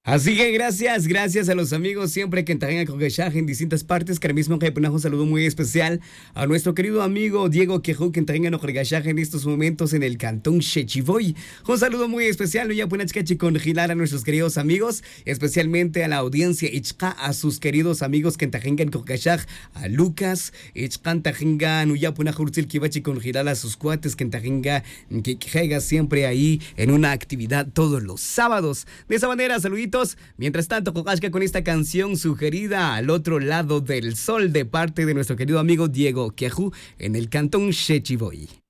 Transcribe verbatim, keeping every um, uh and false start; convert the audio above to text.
Así que gracias, gracias a los amigos siempre que entran a Cogachaj en distintas partes. Que ahora mismo que un saludo muy especial a nuestro querido amigo Diego Quejú, que entrega a Cogachaj en estos momentos en el cantón Chechivoy. Un saludo muy especial, ya pueden con gilar a nuestros queridos amigos, especialmente a la audiencia Ichka, a sus queridos amigos que entregan en Cogachaj, a Lucas, Ichkan Tajinga, ya pueden jurtil Kibachi con gilar a sus cuates que entregan que juega siempre ahí en una actividad todos los sábados. De esa manera, saluditos. Mientras tanto, Cogashka con esta canción sugerida Al otro lado del sol de parte de nuestro querido amigo Diego Quejú en el cantón Chechivoy.